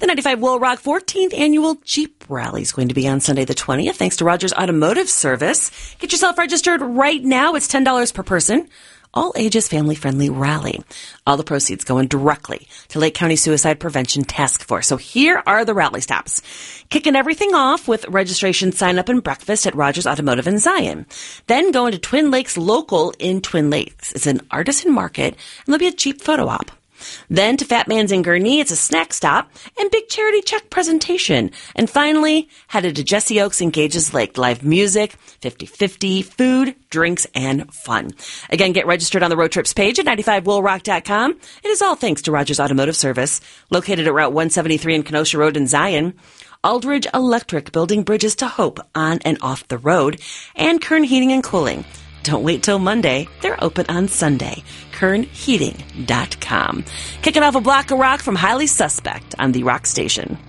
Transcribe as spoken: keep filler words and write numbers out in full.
ninety-five Will Rock fourteenth Annual Jeep Rally is going to be on Sunday the twentieth, thanks to Rogers Automotive Service. Get yourself registered right now. It's ten dollars per person. All ages, family-friendly rally. All the proceeds going directly to Lake County Suicide Prevention Task Force. So here are the rally stops. Kicking everything off with registration, sign-up, and breakfast at Rogers Automotive in Zion. Then going to Twin Lakes Local in Twin Lakes. It's an artisan market, and there'll be a Jeep photo op. Then to Fat Man's in Gurnee, it's a snack stop and big charity check presentation. And finally, headed to Jesse Oaks and Gages Lake. Live music, fifty-fifty, food, drinks, and fun. Again, get registered on the road trips page at ninety-five will rock dot com. It is all thanks to Rogers Automotive Service, located at Route one seventy-three and Kenosha Road in Zion. Aldridge Electric, building bridges to hope on and off the road. And Kern Heating and Cooling. Don't wait till Monday. They're open on Sunday. kern heating dot com. Kicking off a block of rock from Highly Suspect on the Rock Station.